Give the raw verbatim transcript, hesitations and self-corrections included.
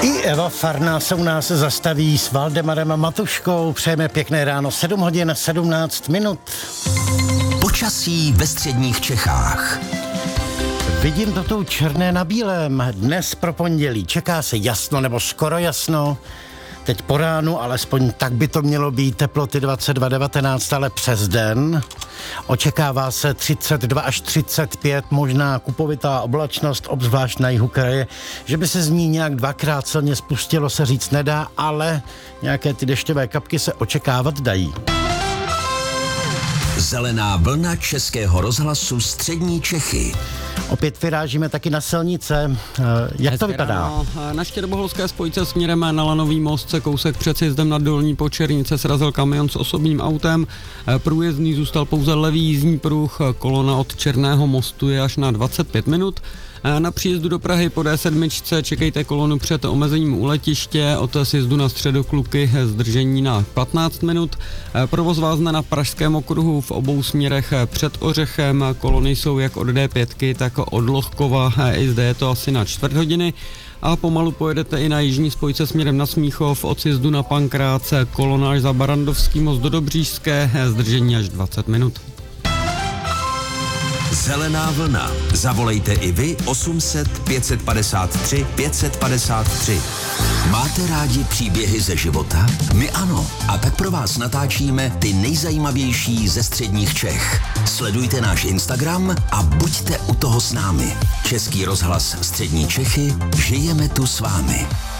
I Eva Farná se u nás zastaví s Valdemarem Matuškou. Přejeme pěkné ráno, sedm hodin sedmnáct minut. Počasí ve středních Čechách. Vidím to tu černé na bílém. Dnes pro pondělí čeká se jasno nebo skoro jasno. Teď po ránu, alespoň tak by to mělo být, teploty dvacet dva devatenáct, ale přes den. Očekává se třicet dva až třicet pět, možná kupovitá oblačnost, obzvlášť na jihu kraje. Že by se z ní nějak dvakrát silně spustilo, se říct nedá, ale nějaké ty dešťové kapky se očekávat dají. Zelená vlna Českého rozhlasu střední Čechy. Opět vyrážíme taky na silnice. Jak to vypadá? Na Štěrboholské spojce směrem na Lanový most se kousek před sjezdem na Dolní Počernice srazil kamion s osobním autem. Průjezdný zůstal pouze levý jízdní pruh. Kolona od Černého mostu je až na dvacet pět minut. Na příjezdu do Prahy po D sedm čekejte kolonu před omezením u letiště, od sjezdu na Středokluky zdržení na patnáct minut. Provoz vázne na Pražském okruhu v obou směrech před Ořechem. Kolony jsou jak od D pět, tak od Lohkova, i zde je to asi na čtvrt hodiny. A pomalu pojedete i na jižní spojce směrem na Smíchov, od sjezdu na Pankráce, kolona až za Barandovský most do Dobříšské, zdržení až dvacet minut. Zelená vlna. Zavolejte i vy osm set pět padesát tři pět padesát tři. Máte rádi příběhy ze života? My ano. A tak pro vás natáčíme ty nejzajímavější ze středních Čech. Sledujte náš Instagram a buďte u toho s námi. Český rozhlas střední Čechy, žijeme tu s vámi.